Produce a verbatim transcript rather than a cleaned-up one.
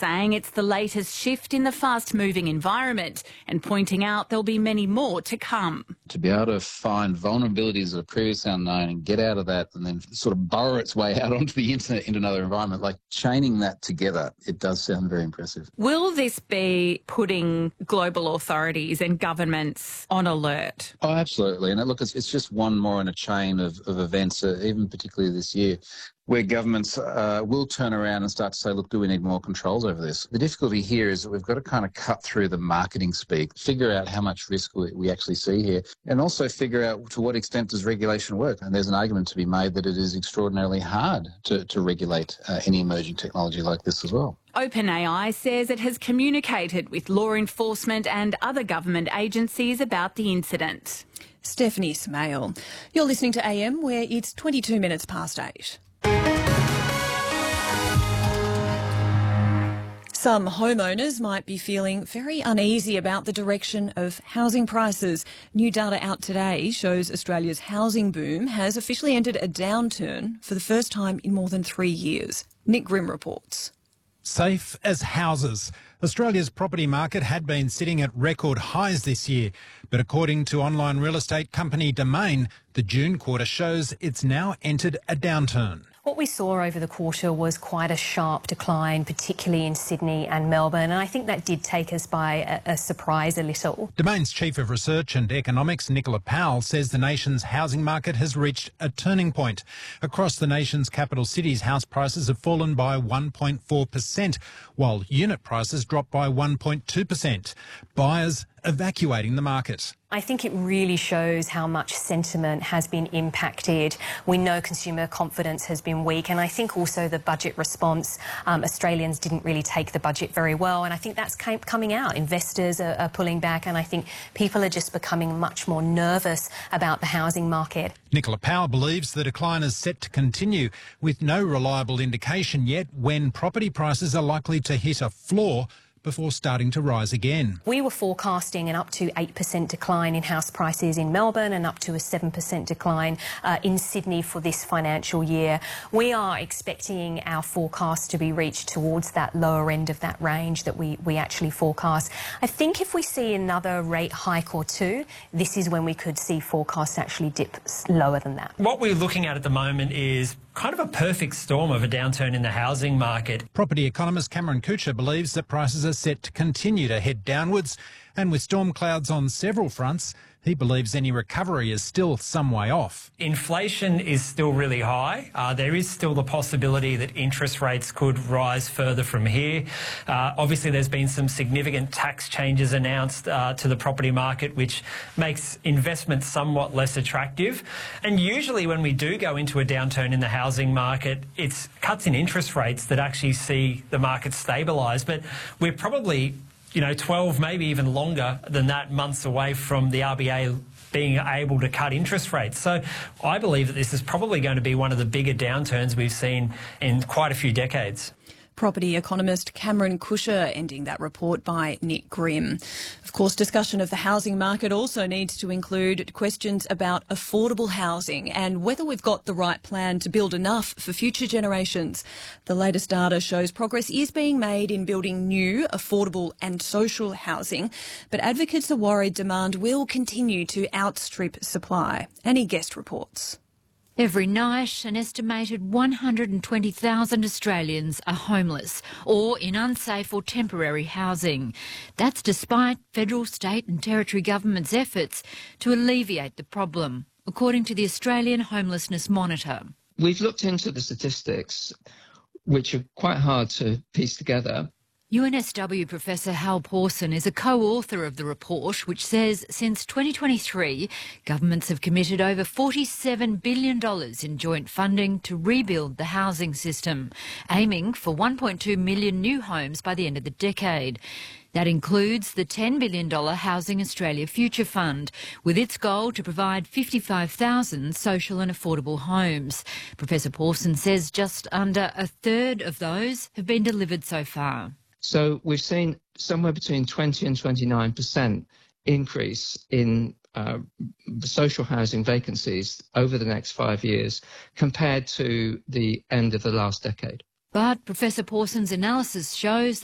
saying it's the latest shift in the fast-moving environment and pointing out there'll be many more to come. To be able to find vulnerabilities that are previously unknown and get out of that and then sort of burrow its way out onto the internet into another environment, like chaining that together, it does sound very impressive. Will this be putting global authorities and governments on alert? Oh, absolutely. And look, it's, it's just one more in a chain of, of events, uh, even particularly this year, where governments uh, will turn around and start to say, look, do we need more controls over this? The difficulty here is that we've got to kind of cut through the marketing speak, figure out how much risk we, we actually see here, and also figure out to what extent does regulation work. And there's an argument to be made that it is extraordinarily hard to, to regulate uh, any emerging technology like this as well. OpenAI says it has communicated with law enforcement and other government agencies about the incident. Stephanie Smale. You're listening to A M, where it's twenty-two minutes past eight. Some homeowners might be feeling very uneasy about the direction of housing prices. New data out today shows Australia's housing boom has officially entered a downturn for the first time in more than three years. Nick Grimm reports. Safe as houses. Australia's property market had been sitting at record highs this year, but according to online real estate company Domain, the June quarter shows it's now entered a downturn. What we saw over the quarter was quite a sharp decline, particularly in Sydney and Melbourne, and I think that did take us by a, a surprise a little. Domain's Chief of Research and Economics, Nicola Powell, says the nation's housing market has reached a turning point. Across the nation's capital cities, house prices have fallen by one point four percent, while unit prices dropped by one point two percent. Buyers evacuating the market. I think it really shows how much sentiment has been impacted. We know consumer confidence has been weak, and I think also the budget response, um, Australians didn't really take the budget very well, and I think that's came, coming out. Investors are, are pulling back, and I think people are just becoming much more nervous about the housing market. Nicola Powell believes the decline is set to continue, with no reliable indication yet when property prices are likely to hit a floor before starting to rise again. We were forecasting an up to eight percent decline in house prices in Melbourne and up to a seven percent decline uh, in Sydney for this financial year. We are expecting our forecast to be reached towards that lower end of that range that we, we actually forecast. I think if we see another rate hike or two, this is when we could see forecasts actually dip lower than that. What we're looking at at the moment is kind of a perfect storm of a downturn in the housing market. Property economist Cameron Kuchar believes that prices are set to continue to head downwards, and with storm clouds on several fronts, he believes any recovery is still some way off. Inflation is still really high. Uh, there is still the possibility that interest rates could rise further from here. Uh, obviously, there's been some significant tax changes announced uh, to the property market, which makes investment somewhat less attractive. And usually when we do go into a downturn in the housing market, it's cuts in interest rates that actually see the market stabilise. But we're probably you know, twelve, maybe even longer than that, months away from the R B A being able to cut interest rates. So I believe that this is probably going to be one of the bigger downturns we've seen in quite a few decades. Property economist Cameron Kuchar ending that report by Nick Grimm. Of course, discussion of the housing market also needs to include questions about affordable housing and whether we've got the right plan to build enough for future generations. The latest data shows progress is being made in building new, affordable and social housing, but advocates are worried demand will continue to outstrip supply. Annie Guest reports. Every night, an estimated one hundred twenty thousand Australians are homeless or in unsafe or temporary housing. That's despite federal, state and territory governments' efforts to alleviate the problem, according to the Australian Homelessness Monitor. We've looked into the statistics, which are quite hard to piece together. U N S W Professor Hal Pawson is a co-author of the report, which says since twenty twenty-three, governments have committed over forty-seven billion dollars in joint funding to rebuild the housing system, aiming for one point two million new homes by the end of the decade. That includes the ten billion dollars Housing Australia Future Fund, with its goal to provide fifty-five thousand social and affordable homes. Professor Pawson says just under a third of those have been delivered so far. So we've seen somewhere between twenty and twenty-nine percent increase in uh, social housing vacancies over the next five years compared to the end of the last decade. But Professor Pawson's analysis shows